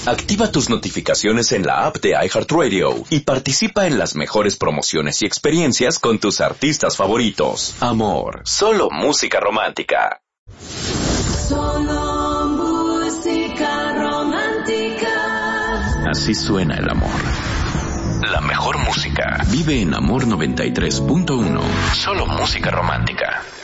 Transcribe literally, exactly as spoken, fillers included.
Activa tus notificaciones en la app de iHeartRadio y participa en las mejores promociones y experiencias con tus artistas favoritos. Amor, solo música romántica. Solo música romántica. Así suena el amor. La mejor música vive en Amor noventa y tres punto uno. Solo música romántica.